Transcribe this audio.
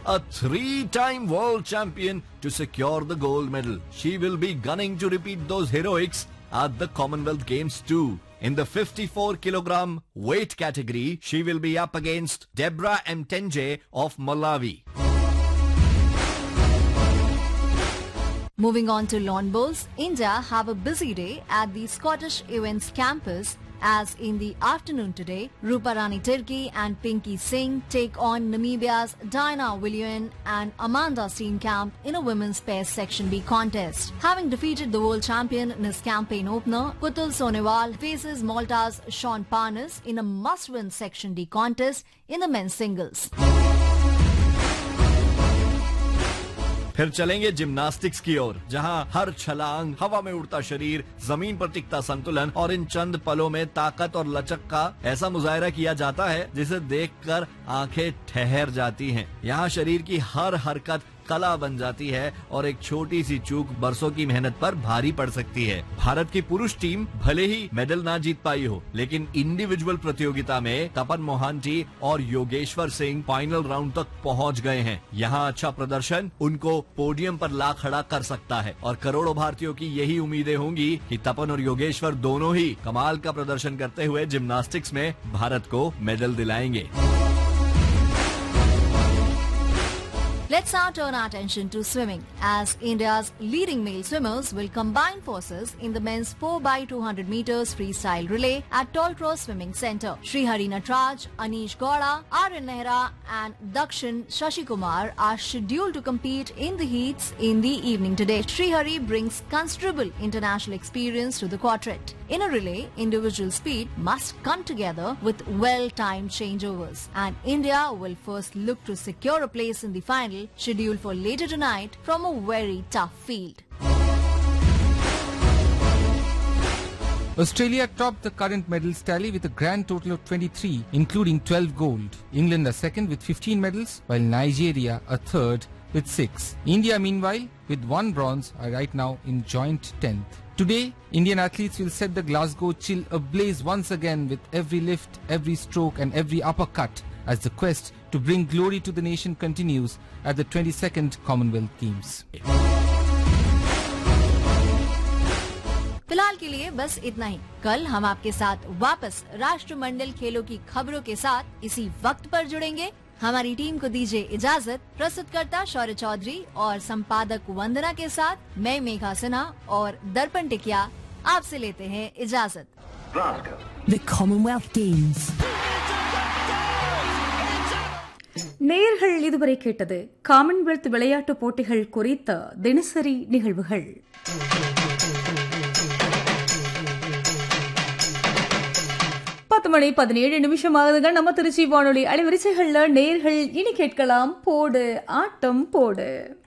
a three-time world champion, to secure the gold medal. She will be gunning to repeat those heroics at the Commonwealth Games too. In the 54 kilogram weight category, she will be up against Deborah Mtenje of Malawi. Moving on to lawn bowls, India have a busy day at the Scottish Events campus, as in the afternoon today, Ruparani Tirki and Pinky Singh take on Namibia's Dinah Willian and Amanda Steenkamp in a women's pairs Section B contest. Having defeated the world champion in his campaign opener, Putul Sonewal faces Malta's Sean Parnas in a must-win Section D contest in the men's singles. फिर चलेंगे gymnastics की ओर, जहां हर छलांग, हवा में उड़ता शरीर, जमीन पर टिकता संतुलन और इन चंद पलों में ताकत और लचक का ऐसा मुजाहरा किया जाता है जिसे देखकर आंखें ठहर जाती हैं। यहाँ शरीर की हर हरकत कला बन जाती है और एक छोटी सी चूक बरसों की मेहनत पर भारी पड़ सकती है। भारत की पुरुष टीम भले ही मेडल ना जीत पाई हो, लेकिन इंडिविजुअल प्रतियोगिता में तपन मोहांटी और योगेश्वर सिंह फाइनल राउंड तक पहुंच गए हैं। यहाँ अच्छा प्रदर्शन उनको पोडियम पर ला खड़ा कर सकता है और करोड़ों भारतीयों की यही उम्मीदें होंगी कि तपन और योगेश्वर दोनों ही कमाल का प्रदर्शन करते हुए जिम्नास्टिक्स में भारत को मेडल दिलाएंगे। Let's now turn our attention to swimming, as India's leading male swimmers will combine forces in the men's 4x200 meters freestyle relay at Tollcross Swimming Centre. Srihari Natraj, Anish Gowda, Aryan Nehra and Dakshin Shashikumar are scheduled to compete in the heats in the evening today. Srihari brings considerable international experience to the quartet. In a relay, individual speed must come together with well-timed changeovers, and India will first look to secure a place in the final, scheduled for later tonight from a very tough field. Australia topped the current medals tally with a grand total of 23, including 12 gold. England are second with 15 medals, while Nigeria are third with 6. India, meanwhile, with 1 bronze, are right now in joint 10th. Today, Indian athletes will set the Glasgow chill ablaze once again with every lift, every stroke and every uppercut, as the quest to bring glory to the nation continues at the 22nd Commonwealth Games. फिलहाल के लिए बस इतना ही। कल हम आपके साथ वापस राष्ट्रमंडल खेलों की खबरों के साथ इसी वक्त पर जुड़ेंगे। हमारी टीम को दीजिए इजाजत। प्रस्तुतकर्ता शौर्य चौधरी और संपादक वंदना के साथ मैं मेघा सिन्हा और दर्पण टिकिया आपसे लेते हैं इजाजत। The Commonwealth Games. நேயர்கள் இதுவரை கேட்டது காமன்வெல்த் விளையாட்டுப் போட்டிகள் குறித்த தினசரி நிகழ்வுகள். 10:17 நம்ம திருச்சி வானொலி அலைவரிசைகள்ல நேயர்கள் இனி கேட்கலாம் போடு ஆட்டம் போடு.